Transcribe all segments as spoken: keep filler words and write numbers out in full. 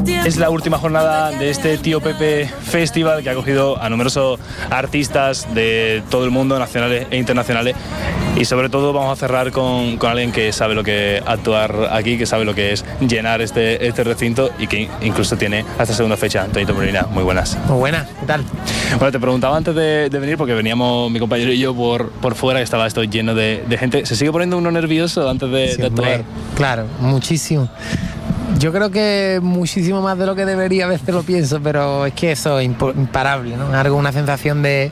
Es la última jornada de este Tío Pepe Festival que ha acogido a numerosos artistas de todo el mundo, nacionales e internacionales. Y sobre todo vamos a cerrar con, con alguien que sabe lo que es actuar aquí, que sabe lo que es llenar este, este recinto y que incluso tiene hasta segunda fecha. Antonito Molina, muy buenas. Muy buenas, ¿qué tal? Bueno, te preguntaba antes de, de venir, porque veníamos mi compañero y yo por, por fuera, que estaba esto lleno de, de gente. ¿Se sigue poniendo uno nervioso antes de, sí, de actuar? Hombre, claro, muchísimo. Yo creo que muchísimo más de lo que debería, a veces lo pienso, pero es que eso es imparable, ¿no? Algo, una sensación de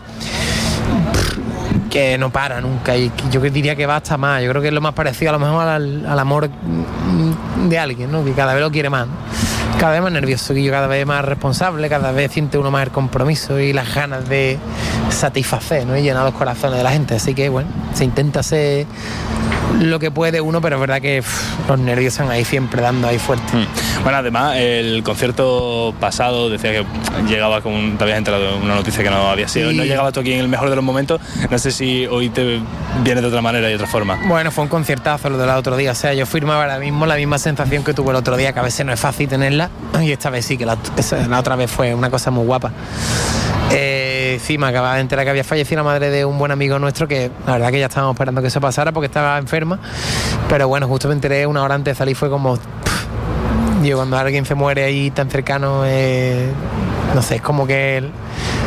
que no para nunca, y yo diría que va hasta más. Yo creo que es lo más parecido a lo mejor al, al amor de alguien, ¿no? Que cada vez lo quiere más, ¿no? Cada vez más nervioso, y yo cada vez más responsable, cada vez siente uno más el compromiso y las ganas de satisfacer, ¿no? Y llenar los corazones de la gente. Así que bueno, se intenta hacer lo que puede uno, pero es verdad que uff, los nervios están ahí siempre dando ahí fuerte. Mm. Bueno, además el concierto pasado decía que llegaba con un, te habías enterado de una noticia que no había sido, sí. No llegabas tú aquí en el mejor de los momentos. No sé si hoy te viene de otra manera y de otra forma. Bueno, fue un conciertazo lo del otro día, o sea, yo firmaba ahora mismo la misma sensación que tuve el otro día, que a veces no es fácil tenerla, y esta vez sí, que la, la otra vez fue una cosa muy guapa. Eh, sí, me acababa de enterar que había fallecido la madre de un buen amigo nuestro, que la verdad que ya estábamos esperando que eso pasara porque estaba enferma, pero bueno, justo me enteré una hora antes de salir. Fue como pff, yo cuando alguien se muere ahí tan cercano, eh, no sé, es como que el,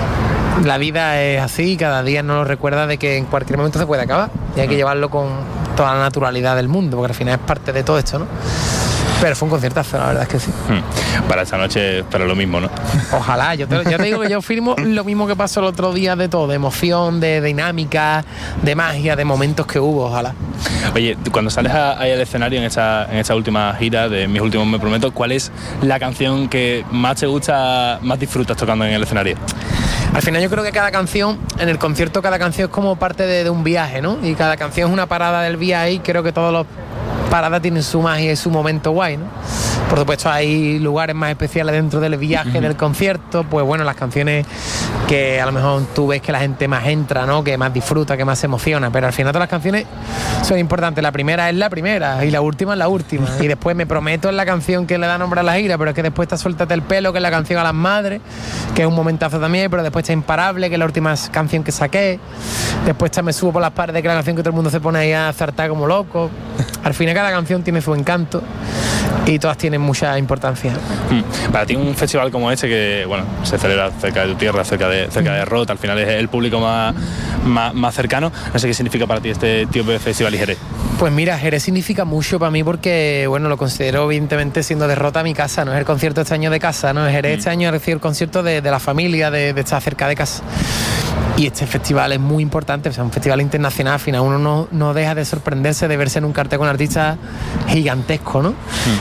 la vida es así y cada día nos lo recuerda de que en cualquier momento se puede acabar y hay que llevarlo con toda la naturalidad del mundo, porque al final es parte de todo esto, ¿no? Pero fue un conciertazo, la verdad es que sí. Para esta noche, para lo mismo, ¿no? Ojalá, yo te, yo te digo que yo firmo lo mismo que pasó el otro día, de todo, de emoción, de dinámica, de magia, de momentos que hubo, ojalá. Oye, cuando sales ahí al escenario en esta, en esta última gira de Mis Últimos Me Prometo, ¿cuál es la canción que más te gusta, más disfrutas tocando en el escenario? Al final yo creo que cada canción, en el concierto cada canción es como parte de, de un viaje, ¿no? Y cada canción es una parada del viaje y creo que todos los paradas tienen su magia y su momento guay, ¿no? Por supuesto hay lugares más especiales dentro del viaje, uh-huh. del concierto, pues bueno, las canciones que a lo mejor tú ves que la gente más entra, ¿no? Que más disfruta, que más se emociona, pero al final todas las canciones son importantes. La primera es la primera y la última es la última, y después Me Prometo es la canción que le da nombre a la gira, pero es que después está Suéltate el Pelo, que es la canción a las madres, que es un momentazo también, pero después está Imparable, que es la última canción que saqué, después está Me Subo por las Paredes, que es la canción que todo el mundo se pone ahí a zartar como loco. Al final cada canción tiene su encanto y todas tienen mucha importancia. Para ti un festival como este, que bueno, se celebra cerca de tu tierra, cerca de, cerca de Rota, al final es el público más, más, más cercano, no sé qué significa para ti este tipo de festival y Jerez. Pues mira, Jerez significa mucho para mí porque, bueno, lo considero evidentemente siendo de Rota mi casa, no es el concierto este año de casa, no es Jerez mm. este año ha recibido el concierto de, de la familia, de, de estar cerca de casa. Y este festival es muy importante, o sea, un festival internacional, al final uno no, no deja de sorprenderse de verse en un cartel con artistas gigantescos, ¿no? Mm.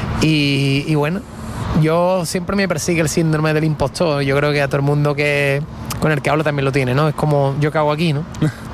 Y, y bueno, yo siempre me persigue el síndrome del impostor, yo creo que a todo el mundo que con el que hablo también lo tiene, ¿no? Es como, yo que hago aquí, ¿no?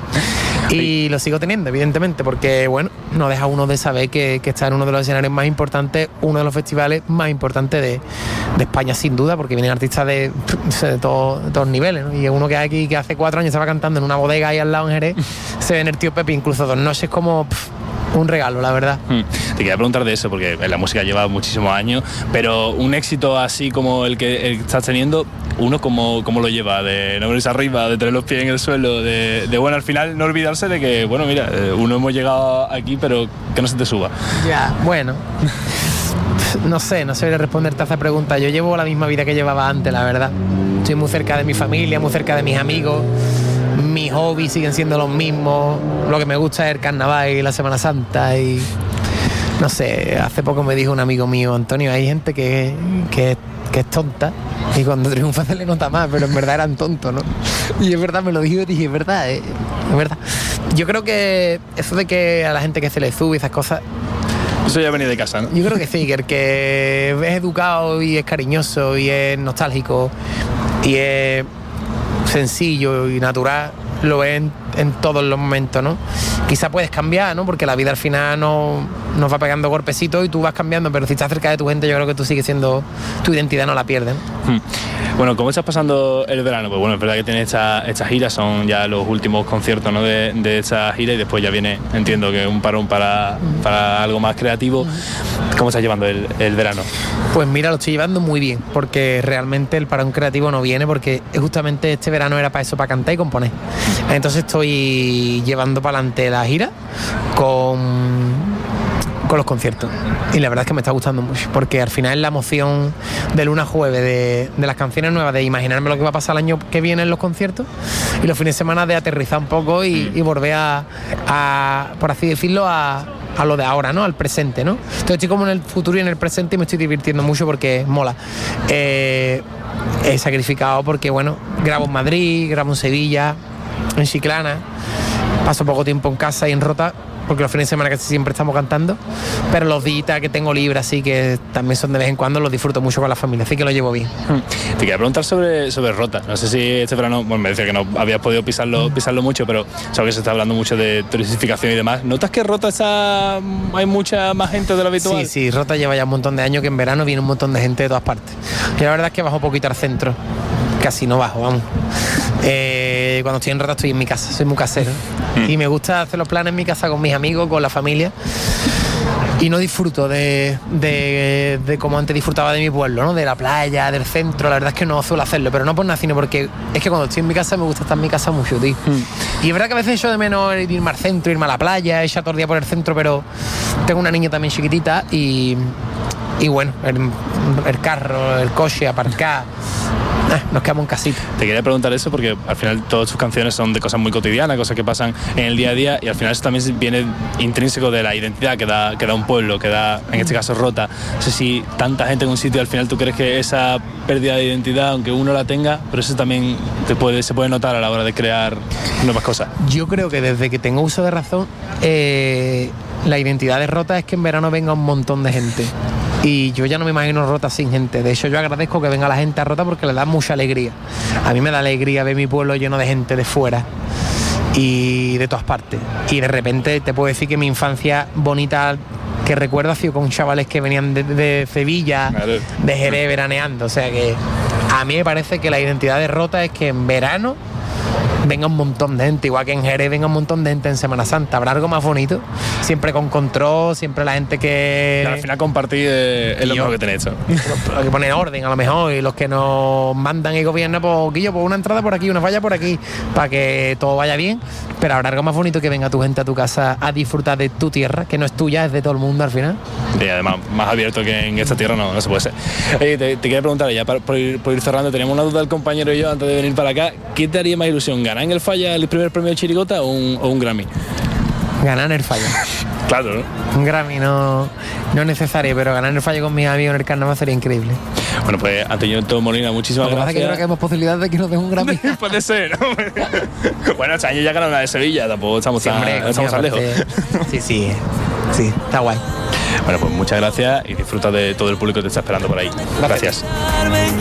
Y lo sigo teniendo, evidentemente, porque, bueno, no deja uno de saber que, que está en uno de los escenarios más importantes, uno de los festivales más importantes de, de España, sin duda, porque vienen artistas de, de, todo, de todos niveles, ¿no? Y uno que aquí, que hace cuatro años estaba cantando en una bodega ahí al lado en Jerez, se ve en el Tío Pepe incluso dos noches como... Pff, un regalo, la verdad. Hmm. Te quería preguntar de eso, porque la música lleva muchísimos años, pero un éxito así como el que, el que estás teniendo, uno cómo, cómo lo lleva, de no verse arriba, de tener los pies en el suelo, de, de bueno, al final no olvidarse de que, bueno, mira, uno hemos llegado aquí, pero que no se te suba. Ya, bueno. No sé, no sé responderte a esa pregunta. Yo llevo la misma vida que llevaba antes, la verdad. Estoy muy cerca de mi familia, muy cerca de mis amigos. Mis hobbies siguen siendo los mismos. Lo que me gusta es el carnaval y la Semana Santa. Y no sé, hace poco me dijo un amigo mío, Antonio, hay gente que, que, que es tonta y cuando triunfa se le nota más, pero en verdad eran tontos, ¿no? Y es verdad, me lo dijo y dije, es verdad, eh, es verdad. Yo creo que eso de que a la gente que se le sube esas cosas, eso ya venía de casa, ¿no? Yo creo que sí, que el que es educado y es cariñoso y es nostálgico y es sencillo y natural, lo ves en, en todos los momentos, ¿no? Quizá puedes cambiar, ¿no? Porque la vida al final no, nos va pegando golpecitos y tú vas cambiando, pero si estás cerca de tu gente, yo creo que tú sigues siendo, tu identidad no la pierdes, ¿no? Hmm. Bueno, ¿cómo estás pasando el verano? Pues bueno, es verdad que tienes esta, esta gira, son ya los últimos conciertos, ¿no? de, de esta gira y después ya viene, entiendo que un parón para, para algo más creativo. ¿Cómo estás llevando el, el verano? Pues mira, lo estoy llevando muy bien, porque realmente el parón creativo no viene, porque justamente este verano era para eso, para cantar y componer. Entonces estoy llevando para adelante la gira con... con los conciertos y la verdad es que me está gustando mucho porque al final la emoción de lunes a jueves de, de las canciones nuevas, de imaginarme lo que va a pasar el año que viene en los conciertos y los fines de semana de aterrizar un poco y, y volver a, a, por así decirlo, a, a lo de ahora, ¿no? Al presente, ¿no? Entonces estoy como en el futuro y en el presente y me estoy divirtiendo mucho porque mola. Eh, he sacrificado porque, bueno, grabo en Madrid, grabo en Sevilla, en Chiclana, paso poco tiempo en casa y en Rota, porque los fines de semana casi siempre estamos cantando, pero los días que tengo libre, así que también son de vez en cuando, los disfruto mucho con la familia, así que lo llevo bien. Te quería preguntar sobre, sobre Rota, no sé si este verano, bueno, me decía que no habías podido pisarlo, pisarlo mucho, pero sabes que se está hablando mucho de turistificación y demás. ¿Notas que Rota está, hay mucha más gente de lo habitual? Sí, sí, Rota lleva ya un montón de años que en verano viene un montón de gente de todas partes. Y la verdad es que bajo poquito al centro, casi no bajo, vamos. Eh, cuando estoy en Rota estoy en mi casa, soy muy casero mm. y me gusta hacer los planes en mi casa con mis amigos, con la familia y no disfruto de, de, de como antes disfrutaba de mi pueblo, ¿no? De la playa, del centro. La verdad es que no suelo hacerlo, pero no por nada, sino porque es que cuando estoy en mi casa me gusta estar en mi casa mucho, tío. Mm. Y es verdad que a veces echo de menos irme al centro, irme a la playa, echar todo el día por el centro, pero tengo una niña también chiquitita y, y bueno, el, el carro, el coche, aparcar, nos quedamos en casita. Te quería preguntar eso porque al final todas tus canciones son de cosas muy cotidianas, cosas que pasan en el día a día y al final eso también viene intrínseco de la identidad que da, que da un pueblo, que da, en este caso, Rota. No sé si tanta gente en un sitio, al final tú crees que esa pérdida de identidad, aunque uno la tenga, pero eso también te puede, se puede notar a la hora de crear nuevas cosas. Yo creo que desde que tengo uso de razón, eh, la identidad de Rota es que en verano venga un montón de gente. Y yo ya no me imagino Rota sin gente. De hecho, yo agradezco que venga la gente a Rota porque le da mucha alegría. A mí me da alegría ver mi pueblo lleno de gente de fuera y de todas partes. Y de repente te puedo decir que mi infancia bonita que recuerdo ha sido con chavales que venían de, de Sevilla, de Jerez, veraneando. O sea que a mí me parece que la identidad de Rota es que en verano venga un montón de gente, igual que en Jerez venga un montón de gente en Semana Santa. Habrá algo más bonito, siempre con control, siempre la gente que... Claro, al final compartir eh, es lo mejor que tenéis hecho. Hay que poner orden a lo mejor, y los que nos mandan y gobiernan, pues Guillo, pues una entrada por aquí, una falla por aquí, para que todo vaya bien, pero habrá algo más bonito que venga tu gente a tu casa a disfrutar de tu tierra, que no es tuya, es de todo el mundo al final. Y además, más abierto que en esta tierra no, no se puede ser. Oye, te, te quería preguntar, ya por, por, ir, por ir cerrando, teníamos una duda el compañero y yo antes de venir para acá, ¿qué te haría más ilusión? ¿Ganar en el Falla el primer premio de Chirigota o un, o un Grammy? Ganar en el Falla. Claro, ¿no? Un Grammy no, no es necesario, pero ganar en el Falla con mis amigos en el carnaval sería increíble. Bueno, pues Antonio Molina, muchísimas Lo que gracias. pasa es que creo que hay posibilidades de que nos den un Grammy. Puede ser, ¿no? Bueno, este año ya ganó una de Sevilla, tampoco estamos, sí, tan, hombre, estamos tan lejos. Sí, sí, sí, está guay. Bueno, pues muchas gracias y disfruta de todo el público que te está esperando por ahí. Gracias. gracias.